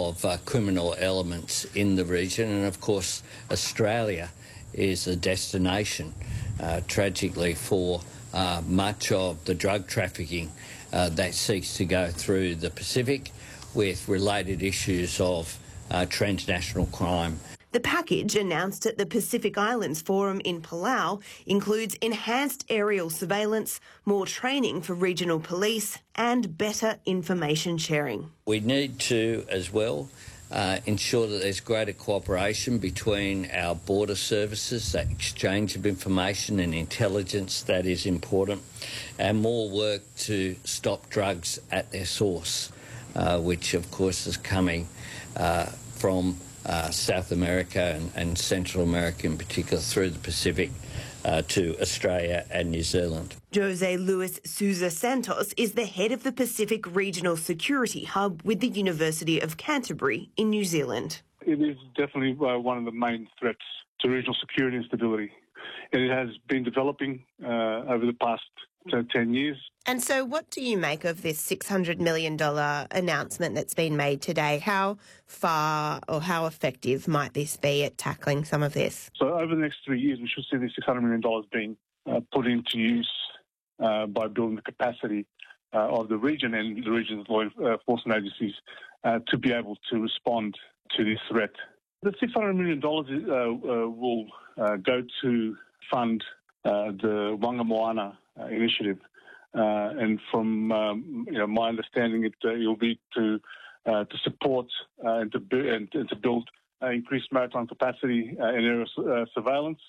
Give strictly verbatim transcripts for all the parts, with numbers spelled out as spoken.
of uh, criminal elements in the region. And of course, Australia is a destination, uh, tragically, for uh, much of the drug trafficking uh, that seeks to go through the Pacific, with related issues of uh, transnational crime. The package announced at the Pacific Islands Forum in Palau includes enhanced aerial surveillance, more training for regional police and better information sharing. We need to, as well, uh, ensure that there's greater cooperation between our border services, that exchange of information and intelligence that is important, and more work to stop drugs at their source, uh, which of course is coming uh, from Uh, South America and, and Central America in particular, through the Pacific uh, to Australia and New Zealand. Jose Luis Sousa Santos is the head of the Pacific Regional Security Hub with the University of Canterbury in New Zealand. It is definitely uh, one of the main threats to regional security and stability. And it has been developing uh, over the past uh, ten years. And so what do you make of this six hundred million dollars announcement that's been made today? How far or how effective might this be at tackling some of this? So over the next three years, we should see this six hundred million dollars being uh, put into use uh, by building the capacity uh, of the region and the region's law enforcement agencies uh, to be able to respond to this threat. The six hundred million dollars uh, uh, will uh, go to fund uh, the Wanga Moana uh, initiative. Uh, and from um, you know, my understanding, it uh, will be to uh, to support uh, and to bu- and, and to build uh, increased maritime capacity uh, and aerial uh, surveillance,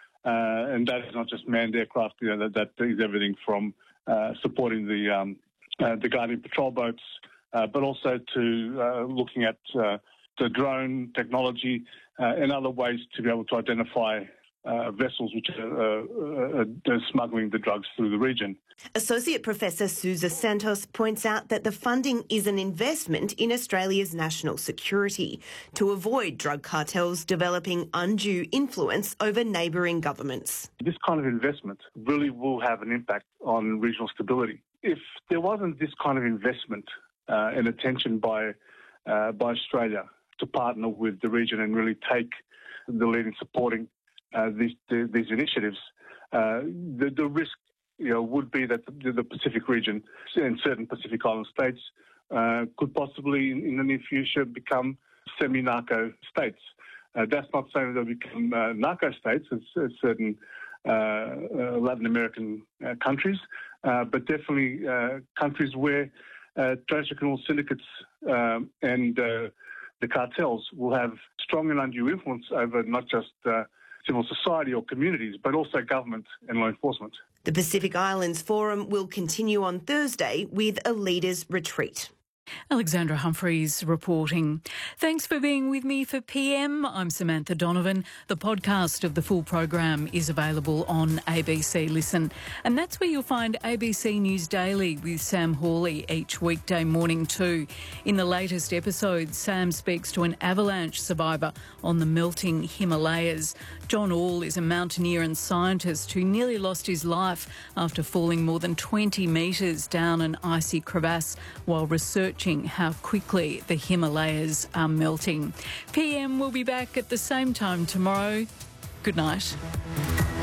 uh, and that is not just manned aircraft. You know, that, that is everything from uh, supporting the um, uh, the Guardian patrol boats, uh, but also to uh, looking at uh, the drone technology uh, and other ways to be able to identify Uh, vessels which are uh, uh, smuggling the drugs through the region. Associate Professor Sousa Santos points out that the funding is an investment in Australia's national security to avoid drug cartels developing undue influence over neighbouring governments. This kind of investment really will have an impact on regional stability. If there wasn't this kind of investment uh, and attention by, uh, by Australia to partner with the region and really take the lead in supporting Uh, these, the, these initiatives, uh, the, the risk you know, would be that the, the Pacific region and certain Pacific Island states uh, could possibly, in, in the near future, become semi-narco states. Uh, that's not saying they'll become uh, narco states as, as certain uh, uh, Latin American uh, countries, uh, but definitely uh, countries where uh, transnational syndicates um, and uh, the cartels will have strong and undue influence over not just uh, civil society or communities, but also government and law enforcement. The Pacific Islands Forum will continue on Thursday with a leaders' retreat. Alexandra Humphreys reporting. Thanks for being with me for P M. I'm Samantha Donovan. The podcast of the full program is available on A B C Listen. And that's where you'll find A B C News Daily with Sam Hawley each weekday morning too. In the latest episode, Sam speaks to an avalanche survivor on the melting Himalayas. John All is a mountaineer and scientist who nearly lost his life after falling more than twenty metres down an icy crevasse while researching how quickly the Himalayas are melting. P M will be back at the same time tomorrow. Good night.